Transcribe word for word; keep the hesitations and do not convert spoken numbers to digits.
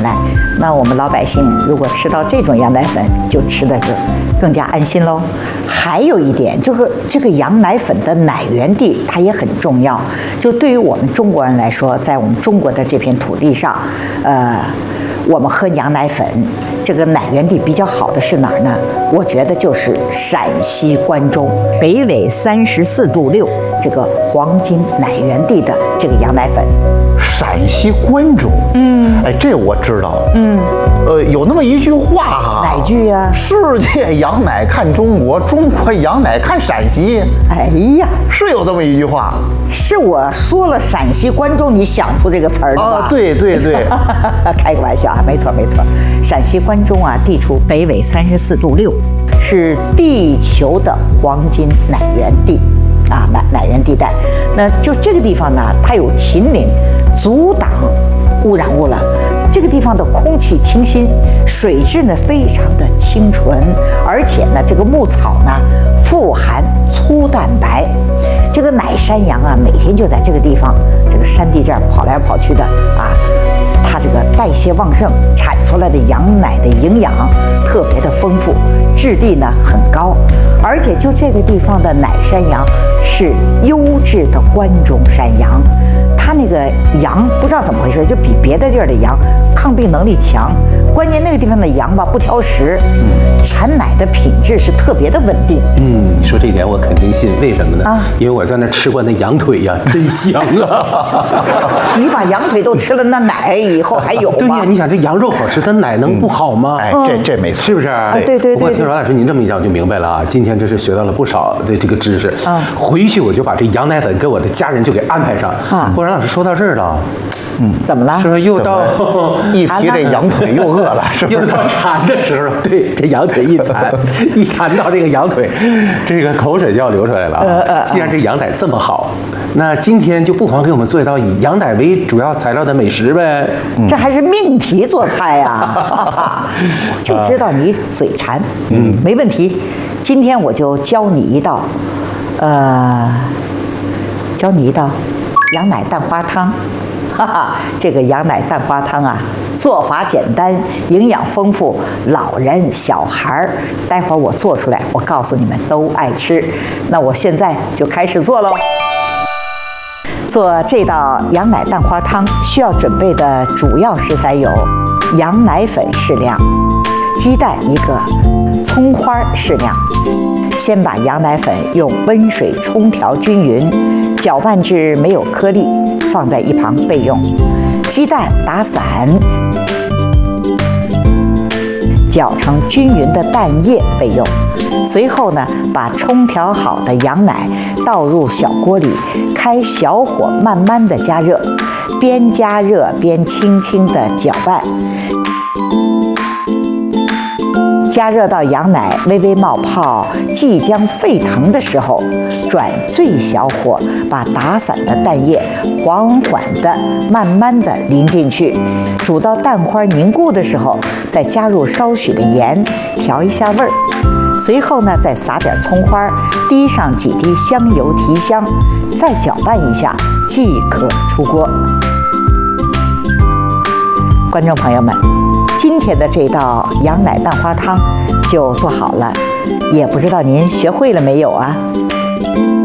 来。那我们老百姓如果吃到这种羊奶粉，就吃的就更加安心喽。还有一点就是这个羊奶粉的奶源地它也很重要。就对于我们中国人来说，在我们中国的这片土地上，呃，我们喝羊奶粉，这个奶源地比较好的是哪儿呢？我觉得就是陕西关中北纬三十四度六这个黄金奶源地的这个羊奶粉。 陕西关中，嗯，哎，这我知道，嗯，呃，有那么一句话哈， 哪句呀？ 世界羊奶看中国，中国羊奶看陕西。 哎呀， 是有这么一句话， 是我说了陕西关中，你想出这个词儿的吧？ 啊，对对对， 开个玩笑啊，没错没错，陕西关中啊，地处北纬三十四度六，是地球的黄金奶源地。啊，奶奶源地带，那就这个地方呢，它有秦岭，阻挡污染物了。这个地方的空气清新，水质呢非常的清纯，而且呢，这个牧草呢富含粗蛋白。这个奶山羊啊，每天就在这个地方，这个山地这儿跑来跑去的啊，它这个代谢旺盛，产出来的羊奶的营养特别的丰富，质地呢很高。而且就这个地方的奶山羊是优质的关中山羊，它那个羊不知道怎么回事，就比别的地儿的羊抗病能力强。关键那个地方的羊吧不挑食，嗯，产奶的品质是特别的稳定。 嗯，你说这一点我肯定信，为什么呢？ 啊， 因为我在那吃过那羊腿呀，真香啊！ 你把羊腿都吃了，那奶以后还有吗？ 对呀，你想这羊肉好吃，它奶能不好吗？ 哎，这这没错， 是不是？ 啊，对对对。 不过听阮老师您这么一讲就明白了啊，今天真是学到了不少的这个知识。啊，回去我就把这羊奶粉给我的家人就给安排上。啊，不过阮老师说到这儿了。 嗯，怎么了？ 是不是又到一提这羊腿又饿了？是不是？ 又到馋的时候，对，这羊腿一馋，一馋到这个羊腿，这个口水就要流出来了啊！既然这羊奶这么好，那今天就不妨给我们做一道以羊奶为主要材料的美食呗。 这还是命题做菜呀！就知道你嘴馋，嗯，没问题。今天我就教你一道，呃，教你一道羊奶蛋花汤。哈哈，这个羊奶蛋花汤啊，做法简单，营养丰富，老人小孩儿，待会儿我做出来，我告诉你们都爱吃。那我现在就开始做喽。做这道羊奶蛋花汤需要准备的主要食材有：羊奶粉适量，鸡蛋一个，葱花适量。先把羊奶粉用温水冲调均匀，搅拌至没有颗粒，放在一旁备用。鸡蛋打散，搅成均匀的蛋液备用。随后呢，把冲调好的羊奶倒入小锅里，开小火慢慢的加热，边加热边轻轻的搅拌。加热到羊奶微微冒泡，即将沸腾的时候，转最小火，把打散的蛋液缓缓地、慢慢地淋进去。煮到蛋花凝固的时候，再加入稍许的盐，调一下味儿。随后呢，再撒点葱花，滴上几滴香油提香，再搅拌一下即可出锅。观众朋友们，今天的这道羊奶蛋花汤就做好了，也不知道您学会了没有啊？